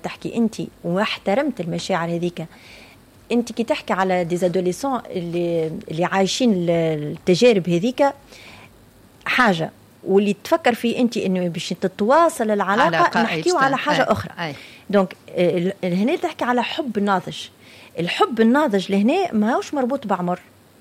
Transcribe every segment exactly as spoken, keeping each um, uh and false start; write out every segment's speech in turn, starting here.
تحكي انت واحترمت المشاعر هذيك. انت كي تحكي على ديزادوليسون اللي اللي عايشين التجارب هذيك حاجه، واللي تفكر فيه انت انه باش تتواصل العلاقه نحكيو على حاجه أي. اخرى أي. دونك هنا تحكي على حب ناضج. الحب الناضج لهنا ما هوش مربوط بعمر،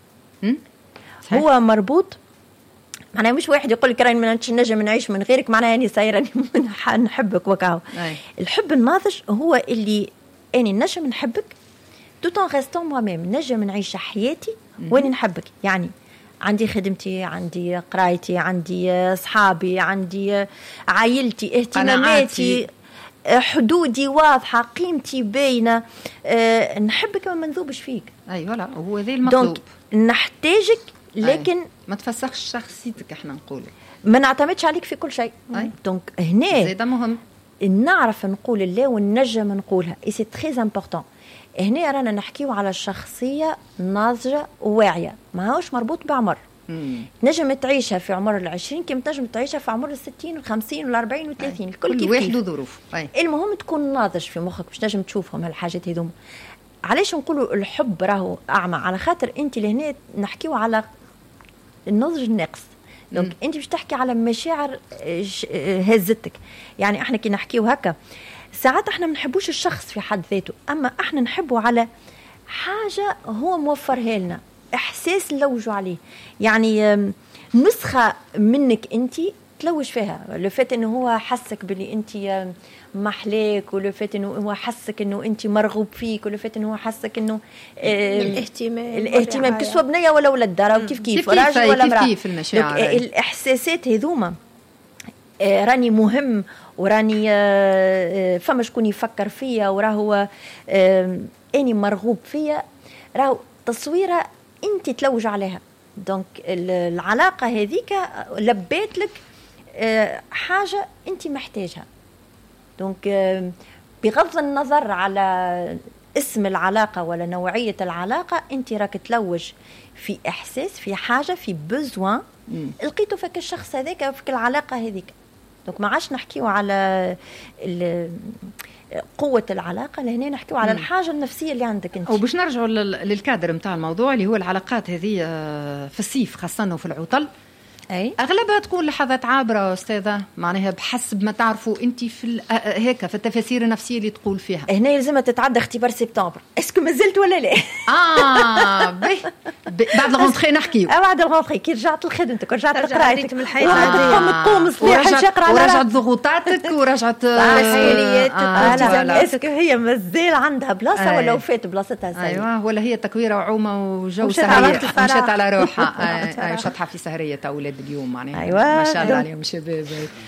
هو مربوط معناها مش واحد يقول لك راني ما نجم نعيش من غيرك معناها يعني سايره نحبك وكاو. الحب الناضج هو اللي اني نجم نحبك tout en restant moi-même، نجم نعيش حياتي واني نحبك. يعني عندي خدمتي، عندي قرايتي، عندي اصحابي، عندي عائلتي، اهتماماتي، حدودي واضحه، قيمتي باينه، أه نحبك ما نذوبش فيك. اي ولا هو ذي المطلوب. نحتاجك لكن أي. ما تفسخش شخصيتك، احنا نقول ما نعتمدش عليك في كل شيء. دونك هنا زيدا مهم نعرف نقول لا ونجم نقولها، اي سي تري امبورطون. هنا رانا نحكيو على شخصيه ناضجه وواعيه، ما هوش مربوط بعمر. مم. نجم تعيشها في عمر العشرين كم تنجم تعيشها في عمر الستين والخمسين والأربعين والثلاثين، الكل كيف واحد وظروف. المهم تكون ناضج في مخك باش نجم تشوفهم هالحاجات هذوما. علاش نقولوا الحب راهو اعمى؟ على خاطر انت لهنا نحكيو على النضج الناقص. دونك انت باش تحكي على مشاعر هزتك. يعني احنا كي نحكيو هكا ساعات احنا ما نحبوش الشخص في حد ذاته، اما احنا نحبه على حاجه هو موفرها لنا، احساس نلوجوا عليه. يعني نسخه منك انت تلوج فيها، لو فات انه هو حسك باللي انت محلاك، ولو فات انه هو حسك انه انت مرغوب فيك، ولو فات انه هو حسك انه آه الاهتمام الاهتمام كسوه بنيه ولا ولد دار كيف كيف راجل ولا امراه. كيف المشاعر الاحساسات هذوما آه راني مهم، وراني آه فما شكون يفكر فيا، وراهو آه اني مرغوب فيا، راهو تصويره انت تلوج عليها. دونك العلاقه هذيك لبيت لك آه حاجه انت محتاجها. دونك آه بغض النظر على اسم العلاقه ولا نوعيه العلاقه، انت راك تلوج في احساس، في حاجه، في بزوان لقيته فيك الشخص هذاك في العلاقه هذيك. دونك ما عادش نحكيو على قوة العلاقة، لهنا نحكيو على الحاجة النفسية اللي عندك انت. وباش نرجعوا للكادر متاع الموضوع اللي هو العلاقات هذه في الصيف خاصة وفي العطل، أي؟ أغلبها تكون لحظات عابرة أستاذة، معناها بحسب ما تعرفوا أنت في هيك في التفاسير النفسية اللي تقول فيها. هنا يلزم تتعدى اختبار سبتمبر، اسكو ما زلت ولا لا؟ آه بي. بي. بعد الغونتري نحكيو. آه بعد الغونتري كي رجعت لخدمتك ورجعت لقرايتك من الحياة العادية، تقوم الصباح تقرا على ورجعت ضغوطاتك ورجعت مسؤولياتك. اسكو هي مازال عندها بلاصة ولا وفات بلاصتها سهلة؟ أيوة، ولا هي تكويرة وعومة وجو سهرية مشات على روحها. شطحة في سهرية أولاد اليوم معناها. أيوة ما شاء الله عليهم شباب.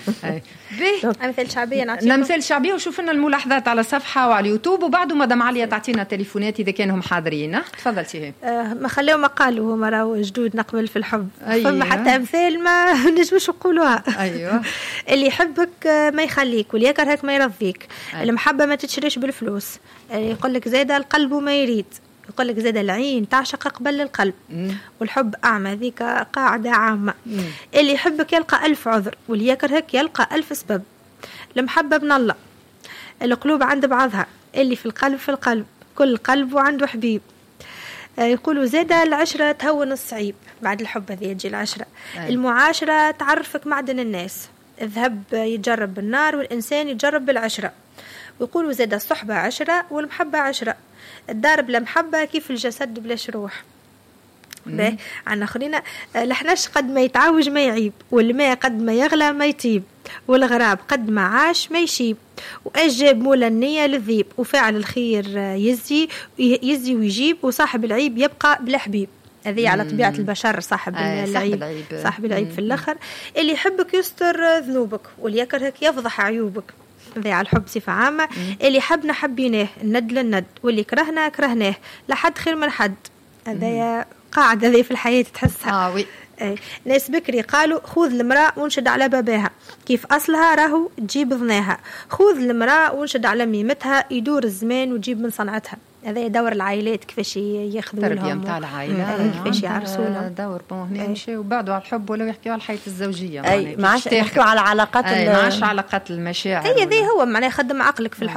أمثال شعبية نعطيكم أمثال شعبية وشوفنا الملاحظات على الصفحة وعلى اليوتيوب، وبعده مدام عليا تعطينا تليفونات إذا كانهم حاضرين. تفضلتي. هي آه ما خليهم ما قالوا هما راهو جدود نقبل في الحب. أيوة. فما حتى أمثال ما نجمش نقولوها. أيوة. اللي يحبك ما يخليك، واللي يكرهك ما يرضيك. أيوة. المحبة ما تتشريش بالفلوس. يقول لك زاده القلب ما يريد، يقول لك زاد العين تعشق قبل القلب. مم. والحب أعمى، ذيك قاعدة عامة. مم. اللي يحبك يلقى ألف عذر، واللي يكرهك يلقى ألف سبب. المحبة من الله، القلوب عند بعضها، اللي في القلب في القلب، كل قلب وعنده حبيب. آه يقولوا زاد العشرة تهون الصعيب، بعد الحب هذه يجي العشرة. أي. المعاشرة تعرفك معدن الناس، الذهب يتجرب بالنار والإنسان يتجرب بالعشرة. ويقولوا زاد الصحبة عشرة والمحبة عشرة، الدار بلا محبة كيف الجسد بلا شروح. باهي عنا خلينا لحناش قد ما يتعوج ما يعيب، والماء قد ما يغلى ما يطيب، والغراب قد ما عاش ما يشيب، وأجاب مولا النية للذيب، وفاعل الخير يزي يزي ويجيب، وصاحب العيب يبقى بلا حبيب. هذه على طبيعة البشر، صاحب العيب العيب. صاحب العيب في الآخر. اللي يحبك يستر ذنوبك، واللي يكرهك يفضح عيوبك. هذا على الحب صفة عامة. مم. اللي حبنا حبيناه، الند للند، واللي كرهنا كرهناه، لحد خير من حد. هذا قاعدة ذي في الحياة تحسها. آه وي. أي. ناس بكري قالوا خذ المرأة ونشد على باباها، كيف أصلها راهو تجيب ظناها. خذ المرأة ونشد على ميمتها، يدور الزمان وتجيب من صنعتها. هذا دور العائلات كيفاش ياخذوا لهم تربية متاع العائلة، كيفاش يعرسوا لهم. دور بون هنا مشي وبعدوا على الحب ولا يحكيوا على الحياة الزوجية. أي ما عادش يحكيوا على علاقات ما عادش علاقات المشاعر. هي ذي هو معناه خدم عقلك في الحب.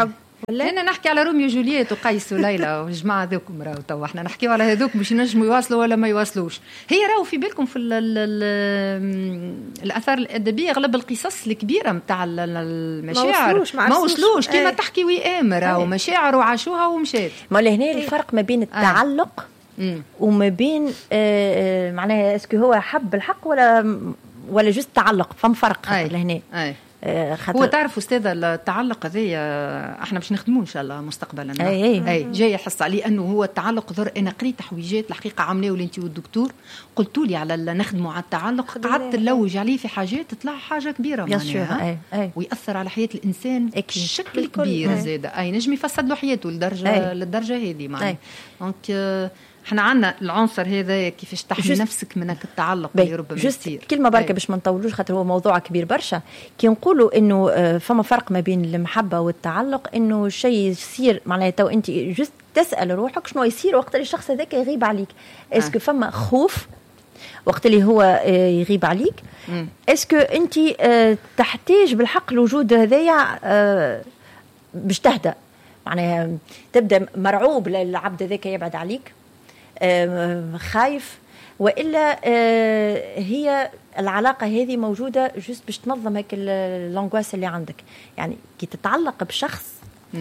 انا نحكي على روميو وجولييت وقيس وليلى والجماعه ذوكم راهو تو احنا نحكيو على هذوك باش ينجموا يواصلوا ولا ما يواصلوش. هي راهو في بالكم في ال ال ال الاثار الادبيه اغلب القصص الكبيره نتاع المشاعر ما وصلوش كما تحكي وئام راهو مشاعر وعاشوها ومشات. ما لهنا الفرق ما بين التعلق أي. وما بين آه معناها اسكو هو حب الحق ولا ولا جست تعلق، فم فرق لهنا. هو تعرف استاذه التعلق هذايا احنا باش نخدموه ان شاء الله مستقبلا. اي اي, أي. جاي يحس عليه انه هو التعلق ذر. انا قريت حويجات الحقيقه عمليه ولي انت والدكتور قلتوا لي على نخدموا على التعلق، قعدت نلوج عليه في حاجات تطلع حاجه كبيره معناها ويأثر على حياه الانسان بشكل كبير زاد. اي نجم يفسد له حياته لدرجه للدرجه هذه معناها. دونك احنا عندنا العنصر هذا كيفاش تحمي نفسك من التعلق اللي ربما يصير. كلمه بركه باش ما نطولوش خاطر هو موضوع كبير برشا. كي نقولوا انه فما فرق ما بين المحبه والتعلق، انه شيء يصير معناها تو انت جست تسال روحك شنو يصير وقت اللي الشخص هذاك يغيب عليك. اسكو فما خوف وقت اللي هو يغيب عليك؟ اسكو انت تحتاج بالحق الوجود هذايا باش تهدأ، معناها تبدا مرعوب للعبد هذاك يبعد عليك، خايف، وإلا هي العلاقة هذه موجودة جست باش تنظم هيك اللانغواس اللي عندك. يعني كي تتعلق بشخص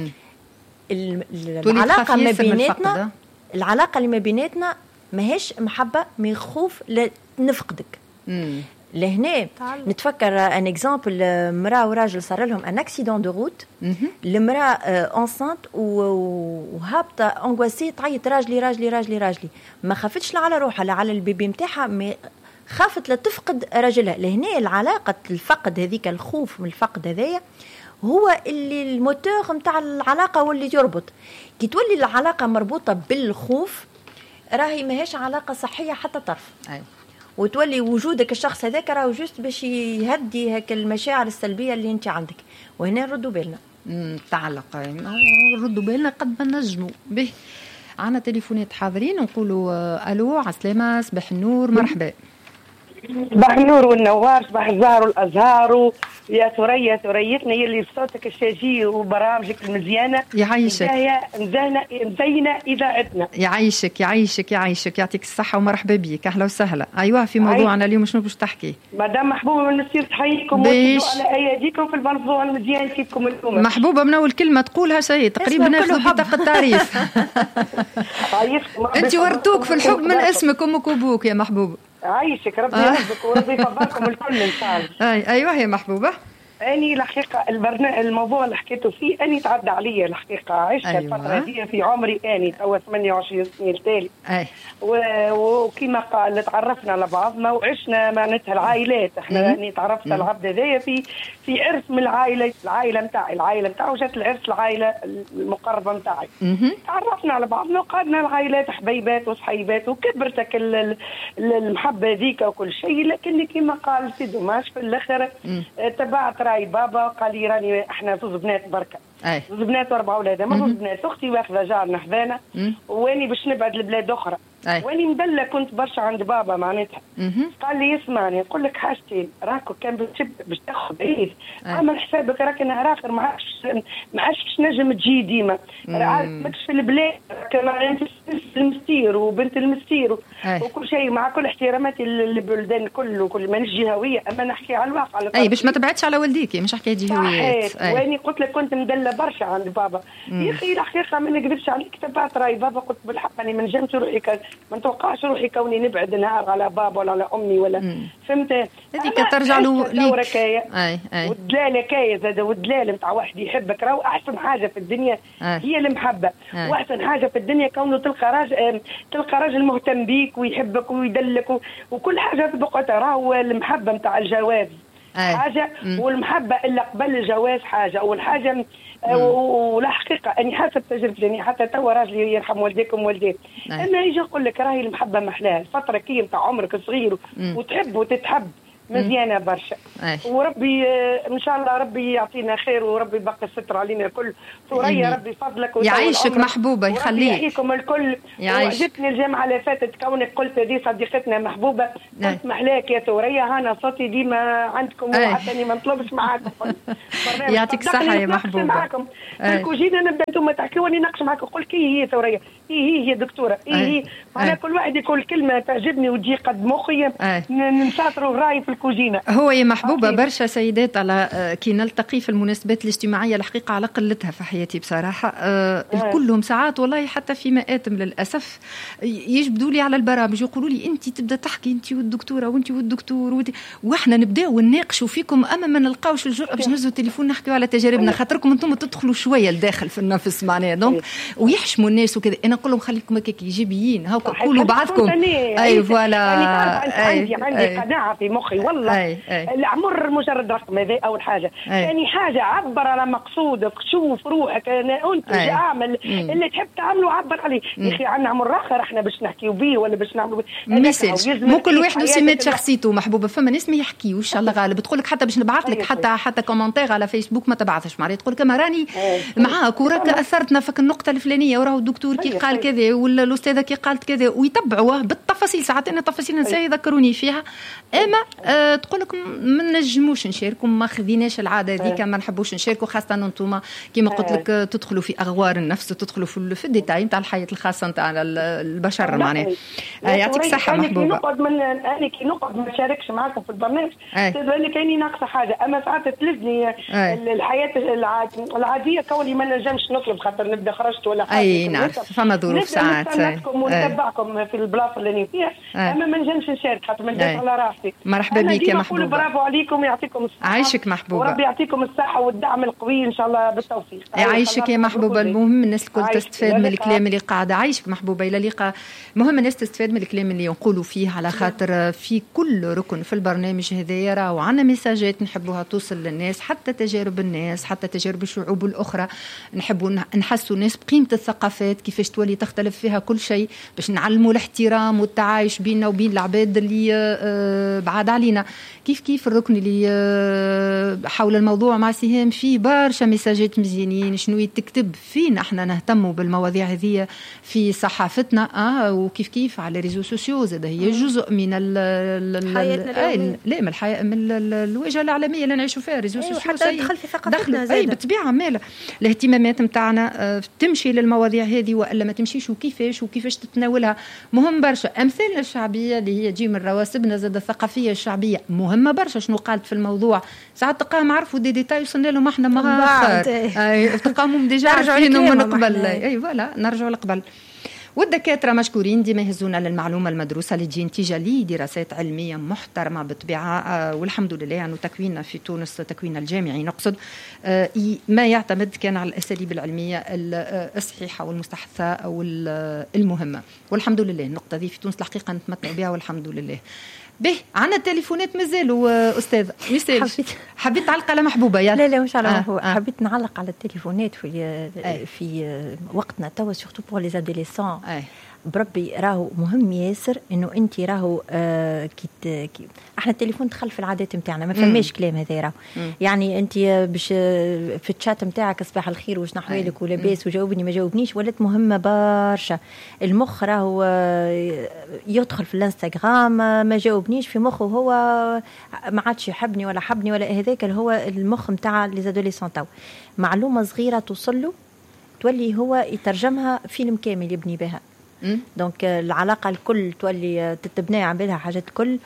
العلاقة ما بيناتنا العلاقة اللي ما بيناتنا ماهيش محبة، من خوف لنفقدك. لهنا نتفكر ان اكزامبل مراه وراجل صار لهم ان اكسيدون دو روت، المراه انسانت وهابطه انغواسي تعيط راجلي راجلي راجلي راجلي، ما خافتش لا على روحها لا على البيبي نتاعها، خافت لا تفقد راجلها. لهنا العلاقه الفقد هذيك، الخوف من الفقد هذايا هو اللي الموتور نتاع العلاقه واللي يربط. كي تولي العلاقه مربوطه بالخوف راهي ماهيش علاقه صحيه حتى طرف. أي. وتولي وجودك الشخص هذاك راهو جست باش يهدي هيك المشاعر السلبيه اللي انت عندك. وهنا نردوا بالنا تعلق نردوا بالنا قد ما نجموا به. عنا تليفونات حاضرين نقولوا الو عسلامه، صباح النور، مرحبا. صباح النور والنوار، صباح الزهر والازهار. يا ثريا ثريتنا يلي بصوتك الشجي وبرامجك المزيانه يعيشك مزينه مزينه اذاعتنا. يعيشك يعيشك يعيشك يعطيك الصحه ومرحبا بك، اهلا وسهلا. ايوه في موضوعنا اليوم شنو باش تحكي؟ مدام محبوبه من المسير تحييكم وتدعو على اياديكم في الموضوع المزيان كيفكم اليوم. محبوبه من اول كلمه تقولها شيء تقريبا ناخذ بطاقه التعريف. انت ورتوك في الحب من اسمك امك وابوك يا محبوبه. عايشك ربي يرزقك وربي يفضلكم الكل ان شاء الله. اي ايوه يا محبوبه. اني الحقيقه البرنامج الموضوع اللي حكيته فيه اني تعدى عليا الحقيقه، عشت أيوة. الفتره دي في عمري اني توا ثمانية وعشرين سنه التالي. اي وكما قال تعرفنا على بعضنا وعشنا معناتها العائلات. احنا اني تعرفت على العبد هذايا في في عرس من العائله العائله نتاعي العائله نتاعو جات العرس العائله المقربه نتاعي. تعرفنا على بعضنا وقعدنا العائلات حبيبات وصحيبات وكبرتك المحبه ذيك وكل شيء. لكن كما قال سي دوماش في الاخر تبعت راي بابا قال لي راني احنا زوج بنات بركه، زوج بنات واربع اولاد، ما زوج بنات. اختي واخذه جارنا حذانا واني باش نبعد لبلاد اخرى. أي. واني مدله كنت برشا عند بابا معناتها. قال لي اسمعني نقول لك حاجتين، راكو كان بتشب باش تاخذ بعيد اعمل حسابك راك نهار اخر ما عادش ما عادش نجم تجي ديما، ماكش في البلاد كما انت المستير وبنت المستير وكل شيء مع كل احتراماتي للبلدان الكل وكل ما نجي هويه، اما نحكي على الواقع. اي باش ما تبعدش على والديكي مش حكايه جهويات. واني قلت لك كنت مدله برشا عند بابا. يا اخي الحقيقه ما نكذبش عليك تبعت راي بابا قلت بالحق اني ما نجمش روحي ما نتوقعش روحي كوني نبعد نهار على بابا ولا على امي ولا مم. فهمت. هذيك ترجع له ليك. اي اي والدلاله كايه زاد والدلاله نتاع واحد يحبك راهو احسن حاجه في الدنيا. أي. هي المحبه. أي. واحسن حاجه في الدنيا كونه تلقى راجل تلقى راجل مهتم بيك ويحبك ويدلك وكل حاجه تبقى. راهو المحبه نتاع الجواز أي. حاجه مم. والمحبه اللي قبل الجواز حاجه. اول حاجه ولا حقيقه اني حسب تجربتي اني حتى توا راجلي يرحم والديكم والديك انا يجي نقول لك راهي المحبه محلاها الفتره كي نتاع عمرك صغير وتحب وتتحب مزيانه برشا. وربي ان شاء الله ربي يعطينا خير وربي يبقى الستر علينا الكل. ثريا ربي فضلك يعيشك محبوبه يخليك يحييكم الكل. وعجبتني الجمعه اللي فاتت كونك قلت دي صديقتنا محبوبه. قلت محلاك يا ثريا هانا صوتي ديما عندكم وحتى ما نطلبش معاكم. يعطيك الصحه يا محبوبه. معاكم في الكوجينه نبدا انتم تحكيوا لي نقش معاكم. قول كي هي ثريا هي هي هي دكتوره هي هي معناها كل واحد يقول كلمه تعجبني وتجي قد مخي نساطروا الراي في الكوجينه. هو يا محبوبه برشا سيدات على كي نلتقي في المناسبات الاجتماعيه الحقيقه على قلتها في حياتي بصراحه. أه آه. كلهم ساعات والله حتى في مآتم للاسف يجبدوا لي على البرامج يقولوا لي انت تبدا تحكي انت والدكتوره وانت والدكتور ودي. واحنا نبداو نناقشوا فيكم اما ما نلقاوش الجرأه باش نهزوا التليفون نحكيوا على تجاربنا خاطركم انتم تدخلوا شويه لداخل في النفس معناها دونك ويحشموا الناس وكذا. انا نقول لهم خليكم هكاك ايجابيين هاو قولوا بعضكم. اي فوالا عندي عندي قناعه في مخي والله العمر مجرد رقم هذا اول حاجه. ثاني حاجه عبر على مقصودك شوف روحك انا انتج اعمل اللي تحب تعمله عبر عليه. يا اخي عندنا عمر اخر احنا باش نحكيو بيه ولا باش نعملوا مو كل واحد وسمات شخصيته محبوبه. فما ناس ما يحكيوش الله غالب تقول لك حتى باش نبعث لك حتى حتى كومنتير على فيسبوك ما تبعثش معناها تقول لك ما راني معاك وراك اثرتنا فك النقطه الفلانيه وراه الدكتور كي قال كذا ولا الاستاذه كي قالت كذا ويتبعوه بالتفاصيل. ساعات انا تفاصيل نساء يذكروني فيها اما أه تقول لك ما نجموش نشاركوا ما خذيناش العاده هذيك ما نحبوش نشاركوا خاصه انتم كيما قلت لك تدخلوا في اغوار النفس وتدخلوا في في الديتاي نتاع الحياه الخاصه نتاع البشر معناها. يعطيك الصحه محبوبه. نقعد من انا كي نقعد ما نشاركش معاكم في البرنامج تبان لي كاني ناقصه حاجه اما ساعات تلزني الحياه العاديه كوني ما نجمش نطلب خاطر نبدا خرجت ولا حاجه. اي نعرف فما ظروف ساعات نستناكم ونتبعكم في البلاصه اللي انا فيها اما ما نجمش نشارك خاطر ما ندير على راحتي. مرحبا بك يا محبوبه. برافو عليكم يعطيكم الصحه. عايشك محبوبه وربي يعطيكم الصحه والدعم القوي ان شاء الله بالتوفيق. يعيشك يا محبوبه. المهم الناس الكل تستفاد من الكلام اللي قاعده. عايشك محبوبه الى اللقاء. مهم الناس تستفاد من الكلام اللي نقولوا فيه على خاطر في كل ركن في البرنامج هذايا راهو عندنا مساجات نحبوها توصل للناس حتى تجارب الناس حتى تجارب الشعوب الاخرى. نحبوا نحسوا الناس بقيمه الثقافات كيفاش تولي تختلف فيها كل شيء باش نعلموا الاحترام والتعايش بيننا وبين العباد اللي بعاد علينا. كيف كيف الركن اللي حول الموضوع مع سهام فيه برشا مساجات مزيانين شنو تكتب فينا احنا نهتموا بالمواضيع هذه في صحافتنا اه وكيف كيف على ريزو سوسيو زاد هي جزء من ال لا من الحياه من الواجهه العالميه اللي نعيشوا فيها ريزو سوسيو حتى دخل في ثقافتنا زاد. اي بالطبيعه ماله الاهتمامات نتاعنا تمشي للمواضيع هذه والا ما تمشيش وكيفاش وكيفاش تتناولها مهم برشا. امثال الشعبيه اللي هي تجي من رواسبنا زاد الثقافيه الشعبيه مهمه برشا. شنو قالت في الموضوع ساعات تلقاهم عرفوا دي ديتاي وصلنا لهم احنا ما اي تلقاهم ديجا عارفينهم من قبل. اي فوالا نرجعوا لقبل. والدكاتره مشكورين ديما يهزونا للمعلومه المدروسه اللي تجي نتيجه لدراسات علميه محترمه بالطبيعه. والحمد لله انه تكويننا في تونس تكوين الجامعي نقصد ما يعتمد كان على الاساليب العلميه الصحيحه والمستحثه او المهمه والحمد لله. النقطه دي في تونس الحقيقه نتمتع بها والحمد لله. به عنا التليفونات مازالوا استاذ ميساج حبيت حبيت تعلق على محبوبه يلا. لا لا مش على محبوبه. آه. حبيت نعلق على التليفونات في آه. في وقتنا توا سورتو بور لي ادوليسون. بربي راهو مهم ياسر انه انت راهو آه كي احنا التليفون دخل في العادات نتاعنا ما فماش كلام هذا راهو يعني انت باش في الشات نتاعك صباح الخير واش نحوالك ولاباس وجاوبني ما جاوبنيش ولات مهمه برشا. المخ راهو يدخل في الانستغرام ما جاوبنيش في مخه هو ما عادش يحبني ولا حبني ولا هذاك اللي هو المخ نتاع لي زادوليسون. تو معلومه صغيره توصل له تولي هو يترجمها فيلم كامل يبني بها. دونك العلاقه الكل تولي تتبنى عبالها حاجات الكل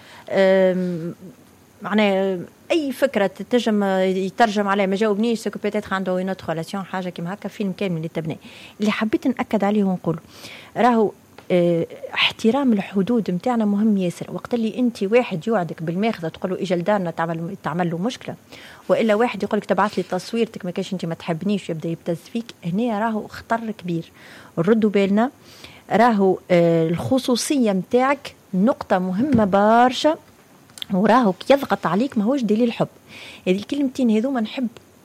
معناها اي فكره تترجم يترجم عليها ما جاوبنيش سكو بيتيتر عنده اون اوتر ريلاسيون حاجه كيما هكا فيلم كامل اللي تبنى. اللي حبيت ناكد عليه ونقول راهو اه احترام الحدود نتاعنا مهم ياسر. وقت اللي انت واحد يوعدك بالماخذه تقول له اجي لدارنا تعمل تعمل له مشكله والا واحد يقول لك تبعث لي تصويرتك ما كاش انت ما تحبنيش يبدا يبتز فيك هنا راهو خطر كبير. ردوا بالنا راهو آه الخصوصيه نتاعك نقطه مهمه برشا وراهو يضغط عليك ماهوش دليل حب. هذه الكلمتين هذوما نحب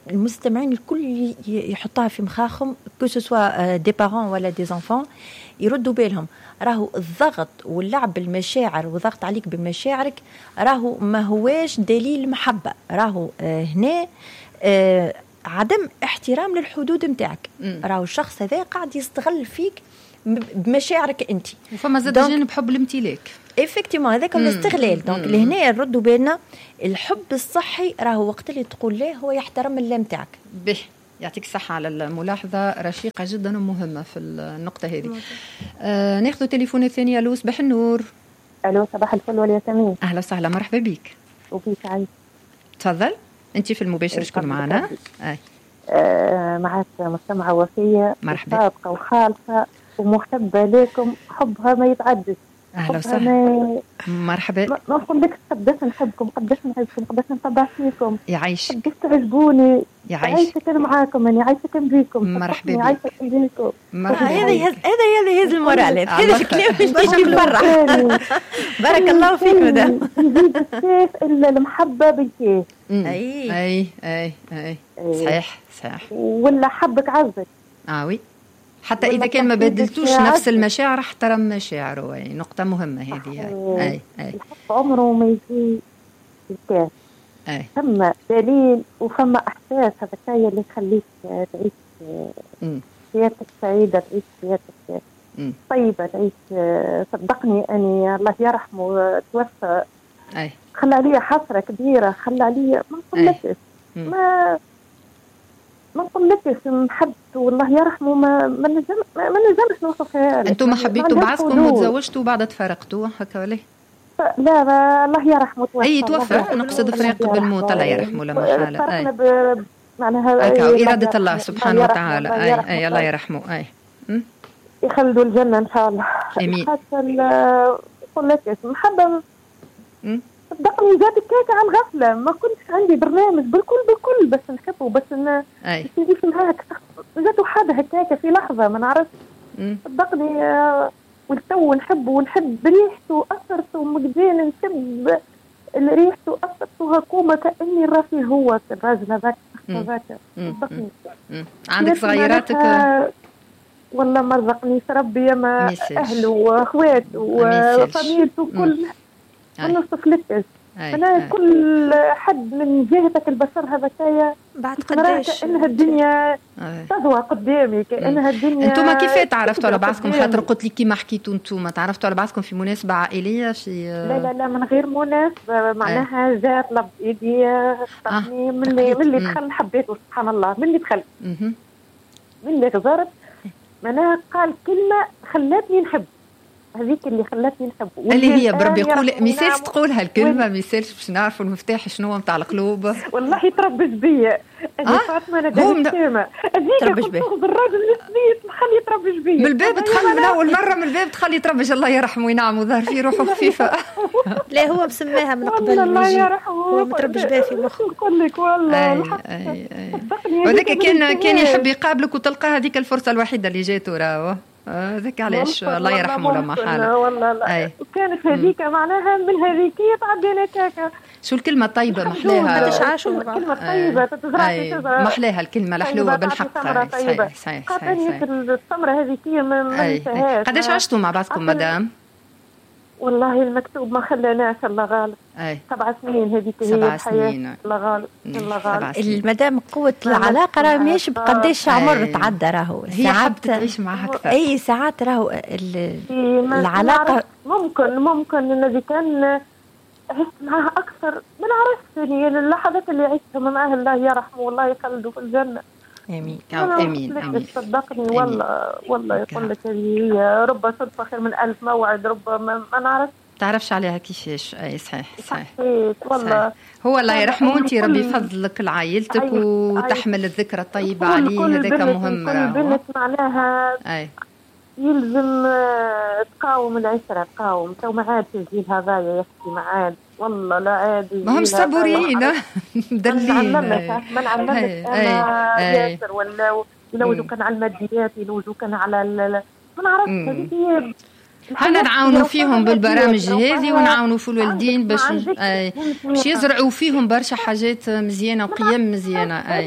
المستمعين الكل يحطها في مخاخهم كو سوا دي بارون ولا دي زانفون يردوا بالهم. راهو الضغط واللعب بالمشاعر والضغط عليك بمشاعرك راهو ما هواش دليل محبة. راهو آه هنا آه عدم احترام للحدود متاعك. راهو الشخص هذا قاعد يستغل فيك بمشاعرك انت. وفما زاد جانب حب الامتلاك. افكتيمون هذاك الاستغلال. دونك لهنا نردوا بالنا الحب الصحي راهو وقت اللي تقول له هو يحترم اللي متاعك. به يعطيك الصحة على الملاحظة رشيقة جدا ومهمة في النقطة هذه. آه ناخذ تليفون الثاني. الو صباح النور. الو صباح الفل والياسمين. اهلا وسهلا مرحبا بك. وكيف عايش؟ تفضل انت في المباشر شكون معنا؟ اي آه معك مستمعة وفية مرحبا صادقة وخالصة ومحبة لكم حبها ما يتعدش. اهلا وسهلا ما... مرحبا. ما نقول لك قداش نحبكم قداش نحبكم قداش نتبع فيكم يعيش قداش تعجبوني. يعيش عايشة كان معاكم أنا عايشة كان بيكم مرحبا بك. عايشة كان بيكم. هذا هذا هذا هذا المورالات هذا الكلام باش نفرح. بارك الله فيك مدام. يزيد السيف إلا المحبة بالكيف. أي أي أي أي صحيح صحيح. ولا حبك عزك. آه وي حتى إذا كان ما بدلتوش نفس المشاعر احترم مشاعره. أي نقطة مهمة هذه. أي أي الحب عمره ما يجي بالكاف. أي ثم دليل وثم إحساس هذا الشيء اللي يخليك تعيش حياتك سعيدة تعيش حياتك طيبة تعيش. صدقني أني الله يرحمه توفى أي خلى علي حسرة كبيرة خلى علي ما نقولكش ما ما نقولكش محبته والله يرحمه ما ما نجم ما نجمش نوصفها لك. أنتم حبيتوا بعضكم وتزوجتوا وبعد تفارقتوا هكا ولا؟ لا ما الله يرحمه توفى. أي توفى نقصد فراق بالموت الله يرحمه لما حالة. أي ب... معناها أي إرادة الله سبحانه وتعالى. أي أي الله يرحمه. أي يخلدوا الجنة إن شاء الله. آمين. حتى قلت محبة صدقني جاتك كيكة على الغفلة ما كنتش عندي برنامج بالكل بالكل بس نحبه بس إن نجيش معاك جاتو حدا هكاكة في لحظة ما نعرفش صدقني والتو نحبه ونحب ريحته أثرته مجدين نحب ريحته أثرته هكومة كأني رافي هو الراجل هذاك هذاك صدقني. عندك صغيراتك؟ والله ما رزقنيش ربي ما أهله وأخواته وفاميلته كل ونصف لكش. أنا أي. كل حد من جهتك البشر هذا كايا بعد قداش كأنها الدنيا تضوى قدامي كأنها الدنيا. أنتم كيف تعرفتوا على بعضكم؟ خاطر قلت لي كيما حكيتوا أنتم تعرفتوا على بعضكم في مناسبة عائلية في لا لا لا من غير مناسبة معناها جاء طلب إيدي خطبني من اللي من اللي دخل حبيته سبحان الله من اللي دخل من اللي غزرت معناها قال كلمة خلتني نحب هذيك اللي خلتني نحبه اللي هي بربي يقول مثال تقولها الكلمة مثال باش نعرفوا المفتاح شنو هو نتاع القلوب. والله تربش بيا هذه فاطمه انا دايما كلمه هذيك كنت تاخذ الراجل السميت نخليه يتربش بيا من الباب دخل من اول مره من الباب تخليه يتربش الله يرحمه وينعم وظهر فيه روحه خفيفه. لا هو مسماها من قبل الله يرحمه هو متربش بها في مخه. نقول لك والله اي اي وذاك كان كان يحب يقابلك وتلقى هذيك الفرصه الوحيده اللي جاته راهو هذاك علاش الله يرحمه لما حاله والله لا وكانت هذيك معناها من هذيك تعدينا كاكا. شو الكلمة طيبة محلاها كلمة طيبة تتزرع تزرع محلاها الكلمة الحلوة بالحق. صحيح صحيح صحيح الثمرة هذيك ما ننساهاش. قداش عشتوا مع بعضكم مدام؟ والله المكتوب ما خلاناش الله غالب. أي. سبع سنين هذيك هي سبع سنين الله غالب الله غالب. المدام قوة العلاقة راه ماشي بقداش عمر تعدى راهو هي حابة تعيش معها أكثر. أي ساعات راهو العلاقة ممكن ممكن الذي كان عشت معها أكثر ما نعرفش يعني اللحظات اللي عشتها معها الله يرحمه والله يخلده في الجنة. امين امين امين صدقني والله والله يقول لك هي رب صدفه خير من ألف موعد رب ما, ما نعرف تعرفش عليها كيفاش. اي صحيح صحيح والله هو الله يرحمه انت ربي يفضلك لعائلتك وتحمل الذكرى الطيبه عليه هذاك مهم راهو. كل بنت معناها اي يلزم تقاوم العشره تقاوم تو ما عاد الجيل هذايا يحكي ما عاد والله لا عادي ما هم صبورين مدلين ما نعلمك انا ياسر ولا يلوجوا كان على الماديات يلوجوا كان على ما نعرفش هذه حنا نعاونوا فيهم بالبرامج هذه ونعاونوا في الوالدين باش باش يزرعوا فيهم برشا حاجات مزيانه وقيم مزيانه. اي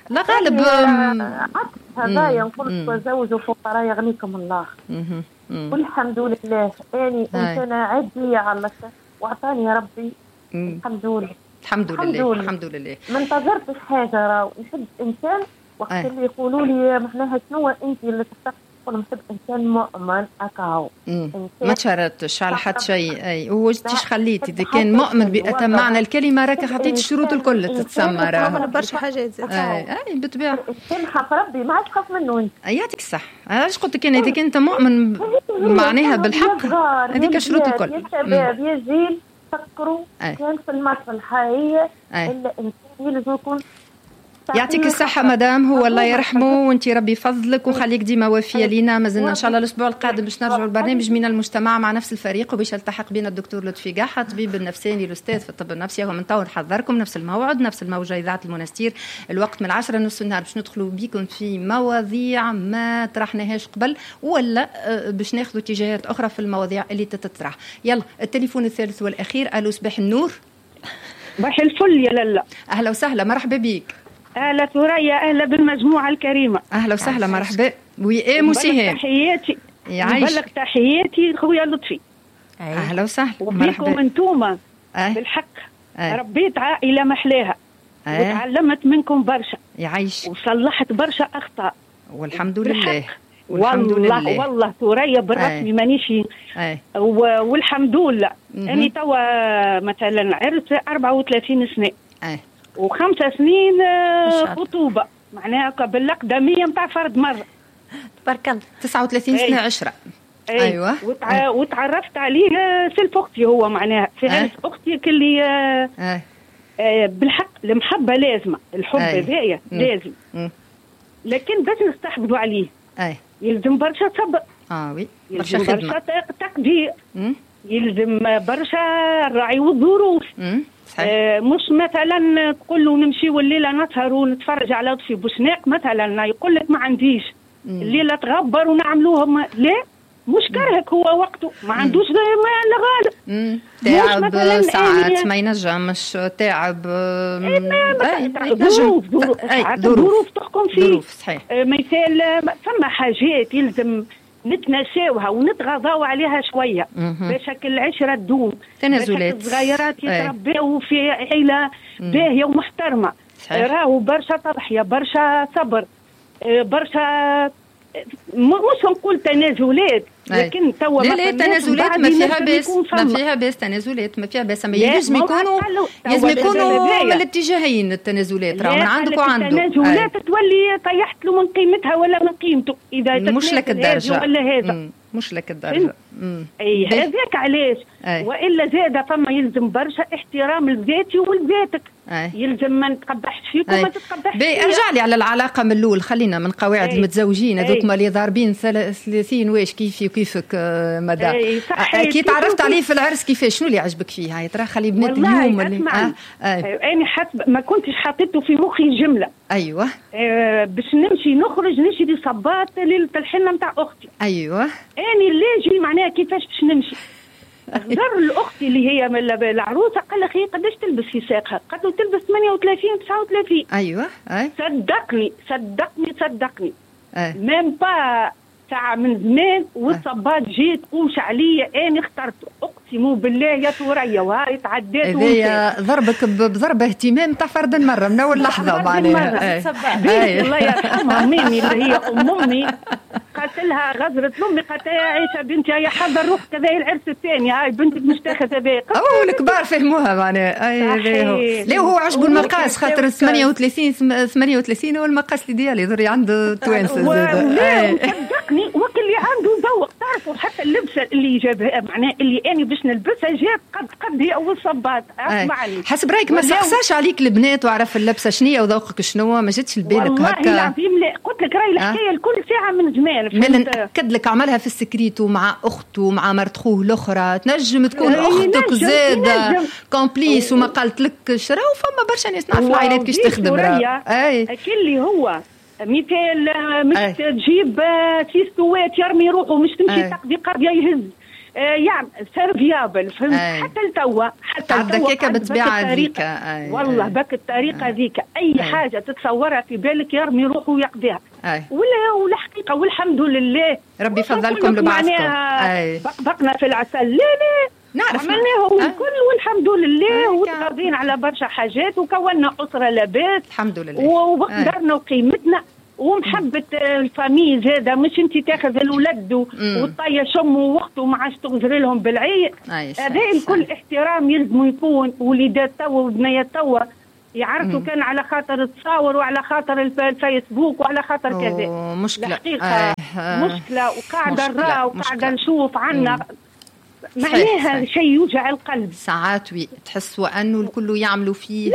لا غالب عكس هذايا نقول زوجوا فقراء يغنيكم الله. والحمد لله اني انسانه عاديه على الله واعطاني ربي. الحمد لله الحمد لله الحمد لله. ما انتظرتش حاجه، راه نحب انسان وقت أي. اللي يقولوا لي معناها شنو انت اللي تفتح، نقول نحب انسان مؤمن اكاو. ما تشرطش على حد شيء. اي وجتيش خليتي اذا كان مؤمن بأتم معنى الكلمه راك حطيت الشروط الكل تتسمى راه برشا حاجات زاد. اي اي بالطبيعه تنحف ربي ما عادش تخاف منه انت. يعطيك الصح. علاش قلت لك انا اذا كنت مؤمن معناها بالحق هذيك الشروط الكل. يا شباب يا جيل فكروا كان في المصلحه هي الا انسان لازم يكون. يعطيك الصحة مدام، هو الله يرحمه وانت ربي يفضلك وخليك ديما وافية لينا. مازلنا ان شاء الله الاسبوع القادم باش نرجعوا البرنامج من المجتمع مع نفس الفريق، وباش يلتحق بنا الدكتور لطفي قاحة طبيب النفساني الاستاذ في الطب النفسي. ومن تو نحذركم نفس الموعد نفس الموجة اذاعة المنستير، الوقت من العشرة نص النهار باش ندخلوا بكم في مواضيع ما طرحناهاش قبل ولا باش ناخذوا اتجاهات اخرى في المواضيع اللي تتطرح. يلا التليفون الثالث والاخير. الو صباح النور. صباح الفل يا لالا. اهلا وسهلا مرحبا بك. أهلا ثريا، أهلا بالمجموعة الكريمة. أهلا وسهلا مرحبا. وي مسيهام. تحياتي. بلغ تحياتي خويا لطفي. أهلا وسهلا. وفيكم أنتوما بالحق. أي. ربيت عائلة محلاها. أي. وتعلمت منكم برشا. يعيش. وصلحت برشا أخطاء. والحمد لله. والحمد والله لله. والله ثريا بالرسمي مانيش. والحمد لله. أني توا مثلا عرس أربعة وثلاثين سنة. أي. وخمسة سنين خطوبة معناها بالأقدمية متاع فرد مرة. تبارك الله. تسعة وثلاثين سنة عشرة. أي. أيوة. وتع... أي. وتعرفت عليه سلف أختي، هو معناها في عرس أختي كلي آه آه بالحق المحبة لازمة، الحب هذايا لازم. م. لكن باش نستحفظوا عليه أي. يلزم برشا صبر. اه وي برشا خدمة. برشا تقدير. م. يلزم برشا الرعي والظروف. آه مش مثلا تقول له نمشي والليله نسهر ونتفرج على طفي بوسناق مثلا يقول لك ما عنديش الليله تغبر ونعملوهم. لا مش كرهك هو وقته ما عندوش ما لا غالب تعب ساعات ما ينجمش تعب ظروف ظروف تحكم فيه. صحيح. مثال ثم حاجات يلزم نتناساوها ونتغاضاو عليها شويه باش العشره تدوم. تنازلات. الصغيرات يتربوا في عيله باهيه ومحترمه. راهو برشا تضحيه برشا صبر برشا مش نقول تنازلات لكن توا لا لا تنازلات ما فيها باس ما فيها باس تنازلات ما فيها باس. ما يلزم يكونوا لازم يكونوا من الاتجاهين التنازلات راه من عندك وعنده. التنازلات تولي طيحت له من قيمتها ولا من قيمته اذا مش لك الدرجه ولا هذا مش لك الدرجه. اي هذاك علاش. والا زاد فما يلزم برشا احترام لذاتي ولذاتك. يلزم ما نتقبحش فيك وما تتقبحش فيا. ارجع لي على العلاقه من الاول. خلينا من قواعد أي. المتزوجين هذوك اللي ضاربين ثلاثين واش كيفي وكيفك مدام. كي تعرفت عليه في العرس كيفاش شنو اللي عجبك فيه؟ هاي ترى خلي بنات اليوم اللي آه. آه. انا حسب ما كنتش حاطته في مخي جمله. ايوه آه باش نمشي نخرج نشري صباط ليله الحنه نتاع اختي. ايوه اني اللي معناها كيفاش باش نمشي. زر الاختي اللي هي من العروسه قال لك هي قداش تلبس في ساقها؟ قالت له تلبس ثمانية وثلاثين تسعة وثلاثين. ايوه اي صدقني صدقني صدقني ميم با ساعه من زمان والصباط جيت قوش عليا انا اخترته اقسم بالله يا ثريا وهاي تعديت. هذايا ضربك بضربه اهتمام تاع فرد المره من اول لحظه معناها. الله يرحمها ميمي اللي هي ام امي قالت لها غزرت لامي قالت يا عيشه بنتي هيا حضر روح كذا العرس الثاني هاي بنتك مش تاخذ هذاك. او الكبار فهموها معناها. اي ليه هو عجبه المقاس خاطر ثمانية وثلاثين ثمانية وثلاثين هو المقاس الايديالي يضري عنده توانسه زاد. صدقني وقت اللي عنده ذوق تعرفوا حتى اللبسه اللي جابها معناها اللي انا باش نلبسها جاب قد قد هي اول صباط. اسمعني حسب رايك ما سقساش عليك البنات وعرف اللبسه شنية وذوقك شنو ما جاتش لبالك هكا؟ والله العظيم لا قلت لك راهي الحكايه الكل ساعه من زمان. مالا نأكد لك عملها في السكريت ومع اخته مع مرت خوه الاخرى تنجم تكون اختك زاده كومبليس وما قالت لك شرا. وفما برشا ناس نعرف العائلات كيش تخدم. اي اللي هو مثال مش أي. تجيب سيستوات يرمي روحه مش تمشي تقضي قضيه يهز يعني سيرفيابل فهمت. حتى لتوا حتى لتوا كيكه بتبيع هذيك والله بك الطريقه هذيك اي أي. حاجه تتصورها في بالك يرمي روحه ويقضيها ولا ولا حقيقه والحمد لله ربي يفضلكم لبعضكم. بقنا في العسل لا لا نعرف عملناه الكل والحمد لله وتقاضين على برشا حاجات وكونا اسره لاباس الحمد لله وقدرنا وقيمتنا ومحبة الفامي زادة مش انت تاخذ الولد وتطيش امه ووقته ما عادش تغزر لهم بالعيق. هذا الكل احترام يلزم يكون. وليدات توا وبنيات توا يعرفوا كان على خاطر التصاور وعلى خاطر الفيسبوك وعلى خاطر كذا. مشكلة آه آه مشكلة وقاعدة نرى وقاعدة نشوف عنا معناها شيء يوجع القلب ساعات. وي تحسوا أنه الكل يعملوا فيه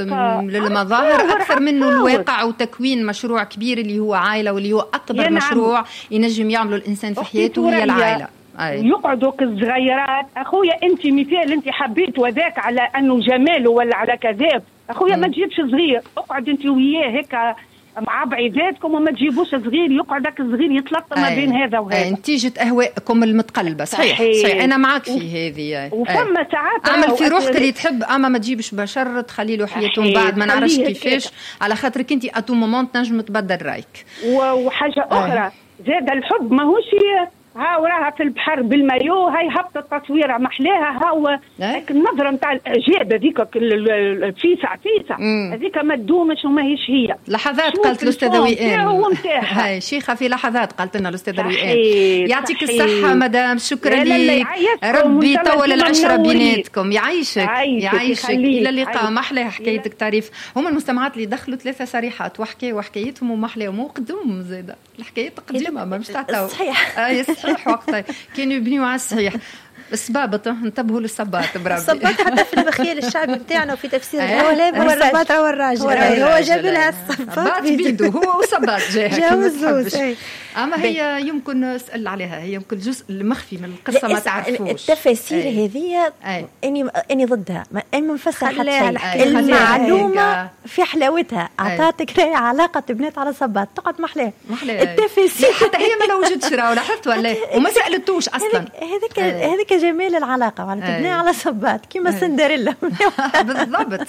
للمظاهر أكثر منه الواقع وتكوين مشروع كبير اللي هو عائلة واللي هو أكبر مشروع ينجم يعمله الإنسان في حياته هي العائلة. يقعدوا كالصغيرات أخويا أنت مثال أنت حبيت وذاك على أنه جماله ولا على كذاب أخويا ما تجيبش صغير اقعد أنت وياه هيك مع بعيداتكم وما تجيبوش صغير يقعدك صغير يتلطم ما بين هذا وهذا نتيجة أهوائكم المتقلبة. صحيح صحيح, صحيح. أنا معك في هذه. وفما ساعات أعمل في روحك اللي تحب أما ما تجيبش بشر تخلي له حياتهم بعد ما نعرفش كيفاش على خاطرك أنت أتو مومنت نجم تبدل رأيك. وحاجة أخرى زاد الحب ماهوش ها وراها في البحر بالمايو هاي هبطت تصويره محلاها هاو النظره نتاع الاعجاب هذيك الفيسع فيسع هذيك ما تدومش وما هيش هي. لحظات قالت الاستاذه وئام هاي شيخه في لحظات قالت لنا الاستاذه وئام يعطيك الصحه مدام شكرا لك ربي يطول العشره بيناتكم يعيشك يعيشك الى اللقاء. محلاه حكايتك تعريف. هم المستمعات اللي دخلوا ثلاثه صريحات وحكايه وحكايتهم ومحلاهم وقدوم زاده الحكايات قديمه ما مش تاعتها صحيح صحيح وقتها كانوا يبنيوا على الصحيح. السبابط انتبهوا للصباط برافو. الصباط حتى في المخيل الشعبي بتاعنا وفي تفسير الاولاد هو الرباط هو الراجل هو جاب لها الصباط بيدو هو وصباط جاوز. اما هي يمكن اسال عليها هي يمكن الجزء المخفي من القصه ما تعرفوش. التفاسير هذه اني اني ضدها اني منفسر حتى المعلومه في حلاوتها عطاتك راي علاقه بنات على صباط تقعد محلاه التفاسير حتى هي ما لوجدش راهو لاحظت ولا وما سالتوش اصلا. هذيك هذيك جمال العلاقه وعلى تبني على صبات كيما سندريلا بالضبط.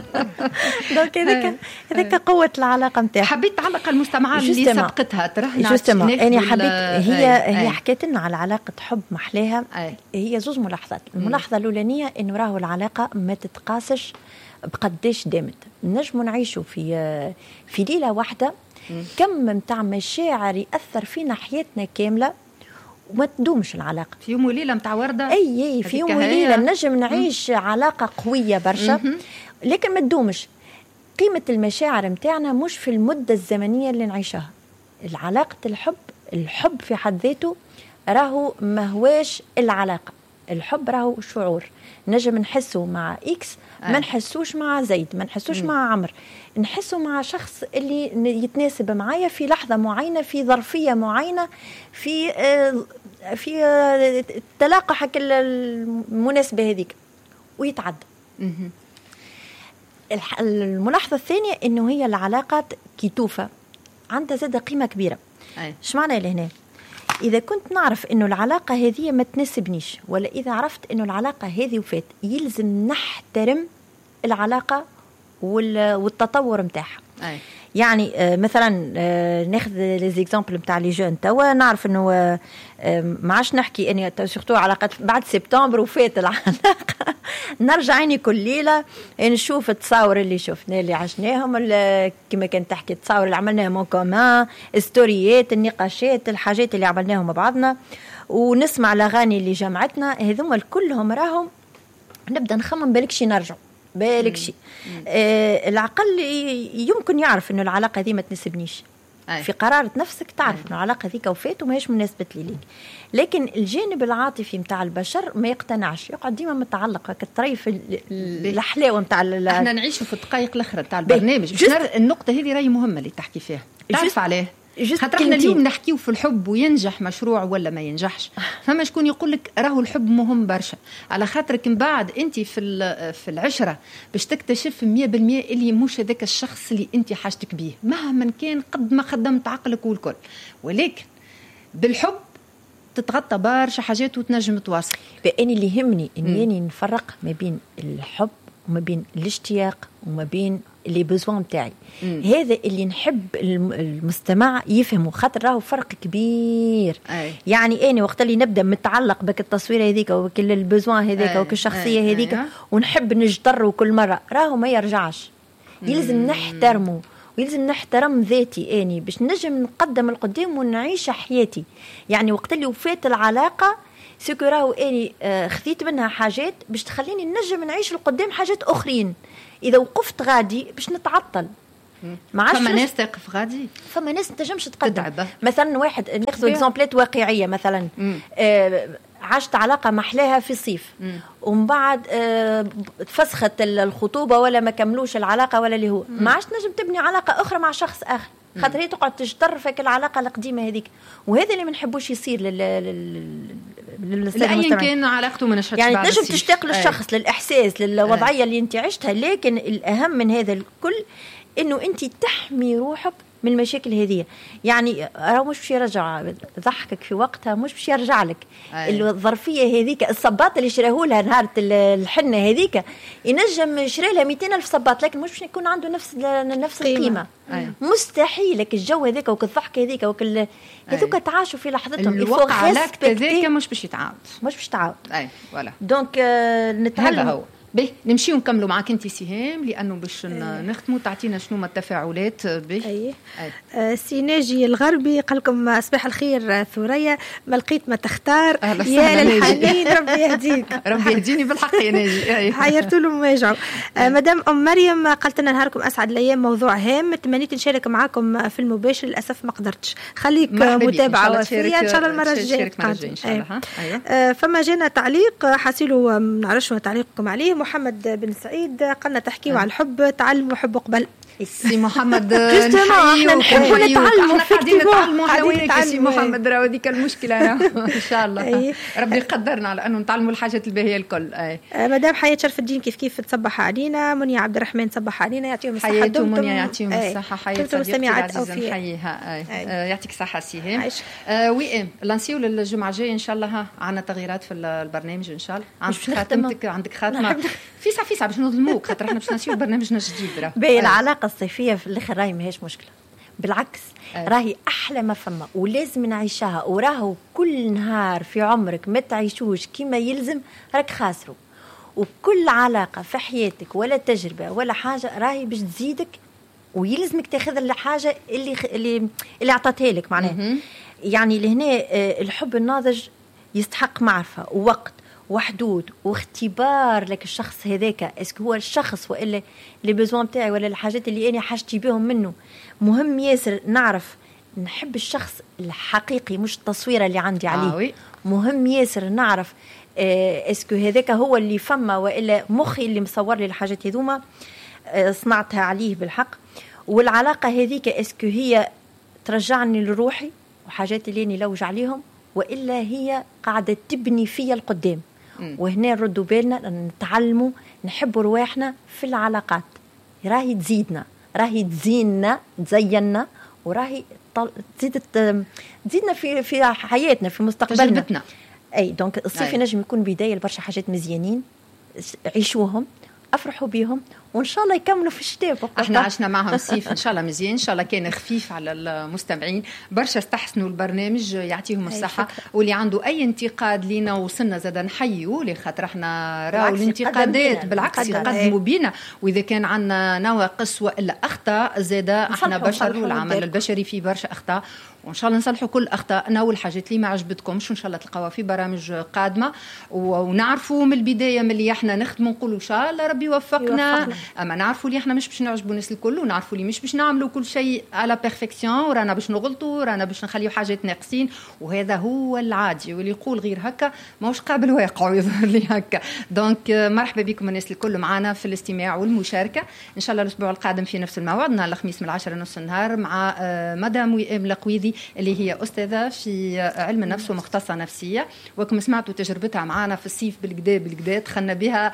دونك هذيك هذيك قوه العلاقه نتاعها. حبيت تعلق المستمعات اللي سبقتها ترهنا انا حبيت هي هي حكيت لنا على علاقه حب محلاها. هي زوج ملاحظات. الملاحظه الاولانيه انه راهو العلاقه ما تتقاسش بقداش دامت. نجم نعيشوا في في ليله واحده كم متاع مشاعر ياثر فينا حياتنا كامله وما تدومش العلاقه. في يوم وليله متاع ورده اي اي في يوم وليله نجم نعيش مم. علاقه قويه برشا مم. لكن ما تدومش. قيمه المشاعر متاعنا مش في المده الزمنيه اللي نعيشها. العلاقه الحب الحب في حد ذاته راهو ما هواش العلاقه. الحب راهو شعور نجم نحسه مع اكس ما نحسوش مع زيد ما نحسوش مم. مع عمر نحسه مع شخص اللي يتناسب معايا في لحظة معينة في ظرفية معينة في في تلاقحك المناسبة هذيك ويتعدى. الملاحظة الثانية إنه هي العلاقات كي توفى عندها زادة قيمة كبيرة. إيش معنى لهنا؟ إذا كنت نعرف إنه العلاقة هذه ما تناسبنيش ولا إذا عرفت إنه العلاقة هذه وفات يلزم نحترم العلاقة والتطور متاعها. يعني آه مثلا آه ناخذ لي زيكزامبل نتاع لي جون توا نعرف انه آه ما عادش نحكي اني سورتو علاقات بعد سبتمبر وفات العلاقه نرجع عيني كل ليله نشوف التصاور اللي شفناه اللي عشناهم كما كانت تحكي التصاور اللي عملناهم كمان ستوريات النقاشات الحاجات اللي عملناهم مع بعضنا ونسمع الاغاني اللي جمعتنا هذوما كلهم راهم نبدا نخمم بالكشي نرجع بالك شيء آه العقل يمكن يعرف انه العلاقه هذه ما تناسبنيش. أي. في قرارة نفسك تعرف انه العلاقه هذيك وفات وما هيش مناسبه لي ليك. لكن الجانب العاطفي نتاع البشر ما يقتنعش يقعد ديما متعلق كالطريف الحلاوه نتاع احنا نعيشوا في الدقائق الاخرى نتاع البرنامج. النقطه هذه راهي مهمه اللي تحكي فيها تعرف عليه خاطر احنا اليوم نحكيو في الحب وينجح مشروع ولا ما ينجحش. فما شكون يقول لك راهو الحب مهم برشا على خاطرك من بعد انت في في العشره باش تكتشف مية بالمية اللي مش هذاك الشخص اللي انت حاجتك بيه مهما كان قد ما خدمت عقلك والكل. ولكن بالحب تتغطى برشا حاجات وتنجم تواصل. بأني اللي يهمني اني نفرق ما بين الحب وما بين الاشتياق وما بين اللي بزوان متاعي. هذا اللي نحب المستمع يفهمه، خاطر راهو فرق كبير. أي. يعني أنا وقت اللي نبدأ متعلق بك التصوير هذيك وكل البزوان هذيك وكل الشخصية هذيك ونحب نجدره كل مرة، راهو ما يرجعش. يلزم نحترمه ويلزم نحترم ذاتي اني باش نجم نقدم القدام ونعيش حياتي. يعني وقت اللي وفات العلاقه سكو راهو اني آه خذيت منها حاجات باش تخليني نجم نعيش القدام حاجات اخرين. اذا وقفت غادي باش نتعطل. ما فما ناس تقف غادي، فما ناس تنجمش تقدم. تتعب. مثلا واحد ناخذ اكزامبلات واقعيه، مثلا آه عشت علاقه محلاها في الصيف ومن بعد آه تفسخت الخطوبه ولا ما كملوش العلاقه ولا اللي هو ما عادش نجم تبني علاقه اخرى مع شخص اخر، خاطر هي تقعد تجتر فيك العلاقه القديمه هذيك. وهذا اللي ما نحبوش يصير لل لل لأي كان علاقته ما نشأتش. يعني تنجم تشتاق للشخص، للاحساس، للوضعيه أي. اللي انت عشتها، لكن الاهم من هذا الكل انه انت تحمي روحك من المشاكل هذه. يعني راه مش باش يرجع ضحكك في وقتها، مش باش يرجع لك. أيه. الظرفيه هذيك الصباط اللي شراه لها نهار الحنه هذيك ينجم يشري لها مئتين ألف صباط، لكن مش باش يكون عنده نفس نفس القيمه. أيه. مستحيل لك الجو هذاك وكالضحك هذيك وكل هذوك تعاشوا في لحظتهم. الواقع هذاك مش باش يتعاود، مش باش تعاود. اي فوالا. دونك آه نتعلم. هذا هو. به نمشيو نكملوا معك انت سهام، لانه باش نختموا تعطينا شنو ما التفاعلات. به اي آه سي ناجي الغربي قال لكم صباح الخير ثريا، ما لقيت ما تختار يا للحنين ربي يهديك. ربي يهديني بالحق يا ناجي. حيرت له مواجعه. آه مدام ام مريم قالت لنا نهاركم اسعد الايام، موضوع هام تمنيت نشارك معاكم في المباشر، للاسف ما قدرتش. خليك متابعه وفيه ان شاء الله المره الجايه ان شاء الله. ايوه آه فما جانا تعليق حاسيلو ما نعرفش تعليقكم عليه. محمد بن سعيد قلنا تحكيوا على الحب، تعلموا حب قبل. سي محمد نحيوك نحبوا نتعلموا، احنا قاعدين نتعلموا احنا وياك سي محمد، راهو هذيك المشكله ان شاء الله. ربي يقدرنا على انه نتعلموا الحاجات الباهيه الكل. اي مدام حياة شرف الدين كيف كيف تصبح علينا. منيا عبد الرحمن تصبح علينا، يعطيهم الصحه. حياته منيا يعطيهم الصحه. حياة المستمعات العزيزه نحييها. يعطيك الصحه سي هام. وي لانسيو للجمعه الجايه ان شاء الله عندنا تغييرات في البرنامج ان شاء الله. عندك خاتمتك، عندك خاتمه فيسع فيسع باش نظلموك، خاطر احنا باش نسيو برنامجنا الجديد. باهي العلاقه الصيفيه في الاخر راهي ماهيش مشكله، بالعكس أيه. راهي احلى ما فما ولازم نعيشها. وراهو كل نهار في عمرك ما تعيشوش كما يلزم راك خاسرو. وكل علاقه في حياتك ولا تجربه ولا حاجه راهي باش تزيدك، ويلزمك تاخذ الحاجه اللي اللي اللي عطاتها لك معناها. يعني لهنا الحب الناضج يستحق معرفه ووقت وحدود واختبار لك الشخص هذاك، اسكو هو الشخص والا لي بيزوان تاعي ولا الحاجات اللي انا حاجتي بهم منه. مهم ياسر نعرف نحب الشخص الحقيقي مش التصويره اللي عندي عليه. آه مهم ياسر نعرف آه اسكو هذاك هو اللي فما والا مخي اللي مصور لي الحاجات هذوما آه صنعتها عليه بالحق. والعلاقه هذيك اسكو هي ترجعني لروحي وحاجات اللي اني لوج عليهم والا هي قاعده تبني فيا القدام. وهنا نردوا بالنا نتعلموا نحبوا رواحنا في العلاقات، راهي تزيدنا، راهي تزيننا، تزيننا، وراهي تزيد تزيدنا في في حياتنا في مستقبلنا تجربتنا. اي دونك الصيف نجم يكون بدايه لبرشا حاجات مزيانين، عيشوهم افرحوا بيهم وان شاء الله يكملوا في الشتاء. احنا عشنا معهم صيف ان شاء الله مزيان، ان شاء الله كان خفيف على المستمعين، برشا استحسنوا البرنامج، يعطيهم الصحه. واللي عنده اي انتقاد لينا وصلنا زاد نحيوا لخاطر احنا راهو الانتقادات بالعكس يقدموا بينا، واذا كان عندنا نواقص والا اخطاء زاد احنا بشر والعمل البشري فيه برشا اخطاء، وان شاء الله نصلحوا كل اخطائنا والحاجات اللي ما عجبتكمش وان شاء الله تلقاوها في برامج قادمه. ونعرفوا من البدايه ملي احنا نخدموا نقولوا ان شاء الله ربي يوفقنا، اما نعرفوا اللي احنا مش باش نعجبوا الناس الكل، ونعرفوا اللي مش باش نعملوا كل شيء على بيرفكسيون، ورانا باش نغلطوا، رانا باش نخليوا حاجات ناقصين، وهذا هو العادي. واللي يقول غير هكا ماهوش قابل واقع ويظهر لي هكا. دونك مرحبا بكم الناس الكل معنا في الاستماع والمشاركه. ان شاء الله الاسبوع القادم في نفس الموعد نهار الخميس من العشرة نص النهار مع مدام وئام القويذي اللي هي استاذه في علم النفس ومختصه نفسيه، وكم سمعتوا تجربتها معنا في الصيف بالكدا بالكدا دخلنا بها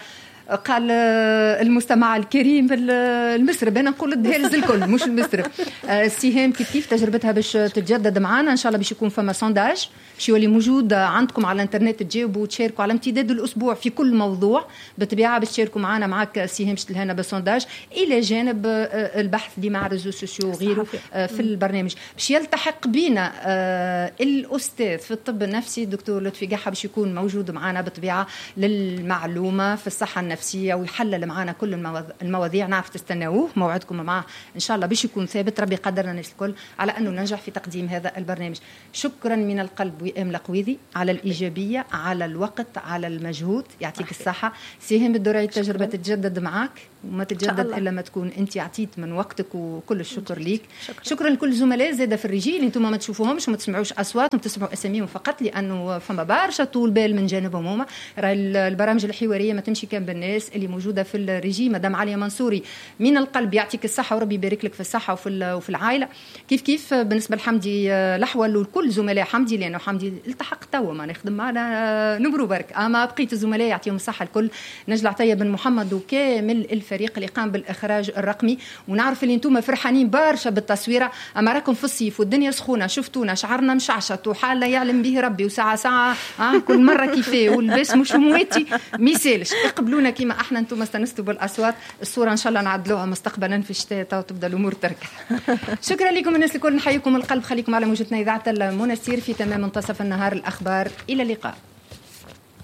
قال المستمع الكريم المسرب، انا نقول الدهالز الكل مش المسرب. سهام كيف كيف تجربتها باش تتجدد معنا ان شاء الله، باش يكون فما سونداج باش يولي موجود عندكم على الانترنت، تجاوبوا وتشاركوا على امتداد الاسبوع في كل موضوع بالطبيعه، باش تشاركوا معنا. معك سهام باش تلهنا بالسونداج الى جانب البحث اللي مع ريزو سوسيو وغيره في البرنامج. باش يلتحق بينا الاستاذ في الطب النفسي دكتور لطفي قحة باش يكون موجود معنا بالطبيعه للمعلومه في الصحه النفسيه ويحلل معنا كل المواضيع. نعرف تستناوه، موعدكم معه ان شاء الله باش يكون ثابت. ربي قدرنا الناس الكل على انه ننجح في تقديم هذا البرنامج. شكرا من القلب وئام لقويذي على الايجابيه، على الوقت، على المجهود، يعطيك الصحه. سهام الدرعي التجربه تتجدد معك وما تتجدد الا ما تكون انت عطيت من وقتك، وكل الشكر ليك. شكرا, شكرا لكل الزملاء زاده في الرجي اللي انتم ما تشوفوهمش وما تسمعوش اصواتهم، تسمعوا اساميهم فقط، لانه فما برشا طول بال من جانبهم هما. راهي البرامج الحواريه ما تمشي كان بالناس اللي موجوده في الرجي. مدام عليا منصوري من القلب يعطيك الصحه وربي يبارك لك في الصحه وفي وفي العائله. كيف كيف بالنسبه لحمدي الاحول وكل زملاء حمدي، لانه حمدي التحق توا ما نخدم معنا نمرو برك، اما بقيت الزملاء يعطيهم الصحه الكل. نجلة عطيه بن محمد وكامل الفريق اللي قام بالاخراج الرقمي. ونعرف اللي انتم فرحانين برشا بالتصويره، اما راكم في الصيف والدنيا سخونه، شفتونا شعرنا مشعشط وحالنا يعلم به ربي، وساعه ساعه آه كل مره كيفاه والباس مش مواتي ميسالش. اقبلونا كيما احنا انتم استنستوا بالاصوات. الصوره ان شاء الله نعدلوها مستقبلا في الشتاء وتبدا الامور تركح. شكرا لكم الناس الكل، نحييكم القلب. خليكم على موجتنا اذاعه المنستير في تمام منتصف النهار الاخبار. الى اللقاء.